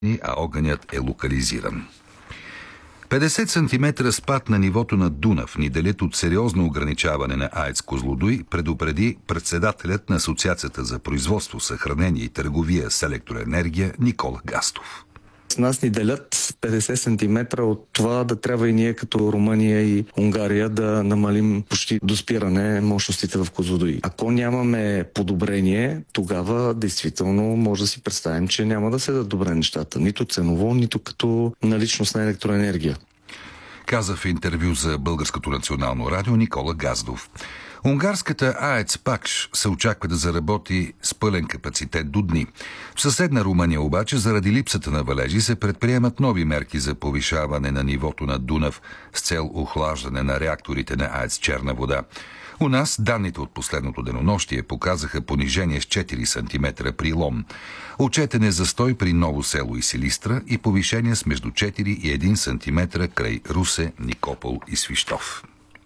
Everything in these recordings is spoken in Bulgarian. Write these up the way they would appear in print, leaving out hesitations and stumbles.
а огънят е локализиран. 50 см спад на нивото на Дунав ни делят от сериозно ограничаване на АЕЦ „Козлодуй", предупреди председателят на Асоциацията за производство, съхранение и търговия с електроенергия Никола Гастов. С нас ни делят 50 см от това да трябва и ние като Румъния и Унгария да намалим почти до спиране мощностите в Козлодуй. Ако нямаме подобрение, тогава действително може да си представим, че няма да се дадат добре нещата. Нито ценово, нито като наличност на електроенергия. Каза в интервю за Българското национално радио Никола Газдов. Унгарската АЕЦ Пакш се очаква да заработи с пълен капацитет до дни. В съседна Румъния обаче, заради липсата на валежи, се предприемат нови мерки за повишаване на нивото на Дунав с цел охлаждане на реакторите на АЕЦ Черна вода. У нас данните от последното денонощие показаха понижение с 4 см при Лом. Отчетен е застой при Ново село и Силистра и повишение с между 4 и 1 см край Русе, Никопол и Свищов.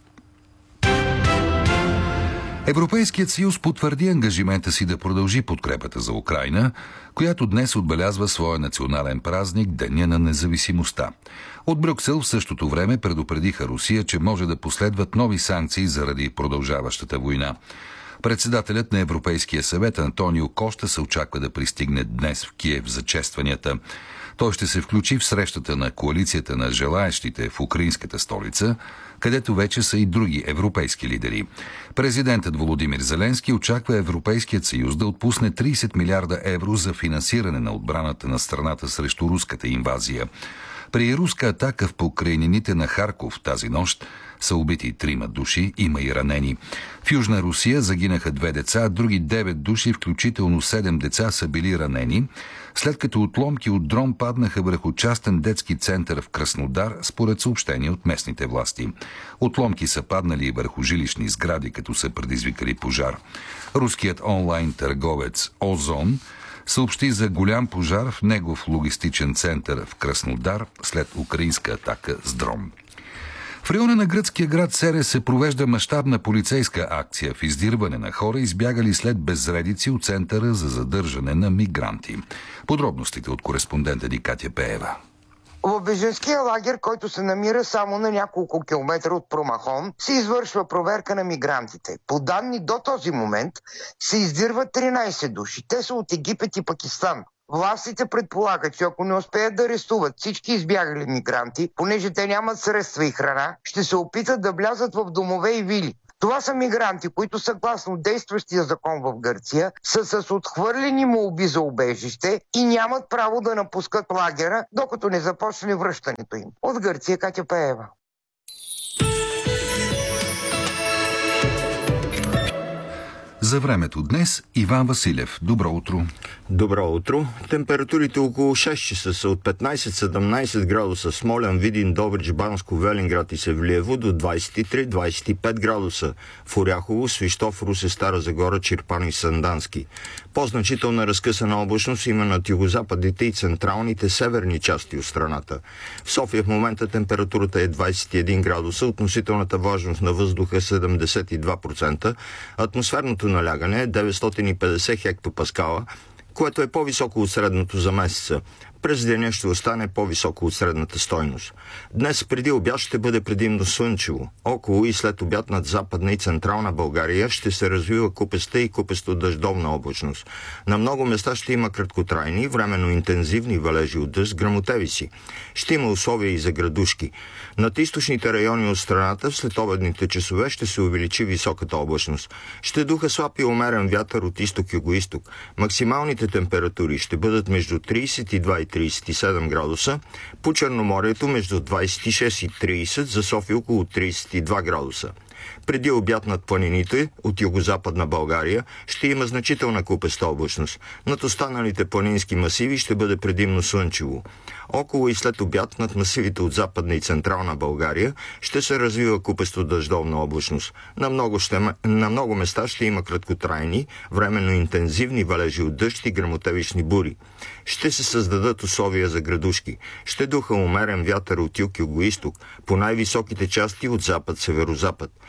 Европейският съюз потвърди ангажимента си да продължи подкрепата за Украйна, която днес отбелязва своя национален празник – Деня на независимостта. От Брюксел в същото време предупредиха Русия, че може да последват нови санкции заради продължаващата война. Председателят на Европейския съвет Антонио Коста се очаква да пристигне днес в Киев за честванията. Той ще се включи в срещата на коалицията на желаещите в украинската столица, където вече са и други европейски лидери. Президентът Володимир Зеленски очаква Европейският съюз да отпусне 30 милиарда евро за финансиране на отбраната на страната срещу руската инвазия. При руска атака в покрайнините на Харков тази нощ са убити 3 души, има и ранени. В Южна Русия загинаха 2 деца, други 9 души, включително 7 деца, са били ранени, след като отломки от дрон паднаха върху частен детски център в Краснодар, според съобщения от местните власти. Отломки са паднали и върху жилищни сгради, като са предизвикали пожар. Руският онлайн търговец Озон съобщи за голям пожар в негов логистичен център в Краснодар след украинска атака с дрон. В района на гръцкия град Серес се провежда мащабна полицейска акция в издирване на хора, избягали след безредици от Центъра за задържане на мигранти. Подробностите от кореспондента ни Катя Пеева. В бежанския лагер, който се намира само на няколко километра от Промахон, се извършва проверка на мигрантите. По данни до този момент се издирват 13 души. Те са от Египет и Пакистан. Властите предполагат, че ако не успеят да арестуват всички избягали мигранти, понеже те нямат средства и храна, ще се опитат да влязат в домове и вили. Това са мигранти, които съгласно действащия закон в Гърция са с отхвърлени молби за убежище и нямат право да напускат лагера, докато не започне връщането им. От Гърция Катя Пеева. За времето днес Иван Василев. Добро утро. Добро утро. Температурите около 6 часа са от 15-17 градуса Смолян, Видин, Добрич, Банско, Велинград и Севлиево до 23-25 градуса в Оряхово, Свищов, Русе, Стара Загора, Чирпан и Сандански. По-значителна разкъсана облачност има над югозападните и централните северни части от страната. В София в момента температурата е 21 градуса, относителната влажност на въздуха е 72%, атмосферното налягане е 950 хектопаскала, което е по-високо от средното за месеца. През деня ще остане по-високо от средната стойност. Днес преди обяд ще бъде предимно слънчево. Около и след обяд над Западна и Централна България ще се развива купеста и купесто-дъждовна облачност. На много места ще има краткотрайни, временно интензивни валежи от дъжд, гръмотевици. Ще има условия и за градушки. Над източните райони от страната в следобедните часове ще се увеличи високата облачност. Ще духа слаб и умерен вятър от изток-югоизток. Максималните температури ще бъдат между 32 и 37 градуса, по Черноморието между 26 и 30, за София около 32 градуса. Преди обяд над планините от югозападна България ще има значителна купеста облачност. Над останалите планински масиви ще бъде предимно слънчево. Около и след обяд над масивите от Западна и Централна България ще се развива купесто-дъждовна облачност. На много места ще има краткотрайни, временно интензивни валежи от дъжд и гръмотевични бури. Ще се създадат условия за градушки. Ще духа умерен вятър от юг-югоизток, по най-високите части от запад-северозапад.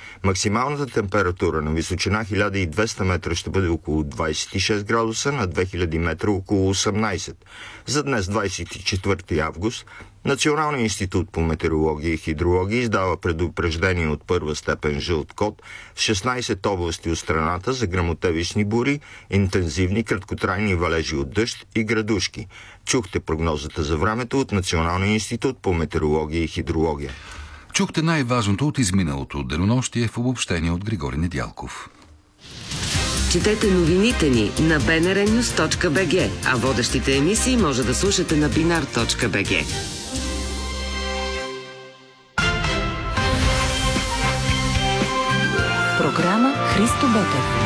Максималната температура на височина 1200 метра ще бъде около 26 градуса, на 2000 метра около 18. За днес, 24 август, Националният институт по метеорология и хидрология издава предупреждение от първа степен жълт код в 16 области от страната за гръмотевични бури, интензивни краткотрайни валежи от дъжд и градушки. Чухте прогнозата за времето от Националния институт по метеорология и хидрология. Чухте най-важното от изминалото денонощие в обобщение от Григорий Недялков. Четете новините ни на bnrnews.bg, а водещите емисии може да слушате на binar.bg. Програма Христо Ботев.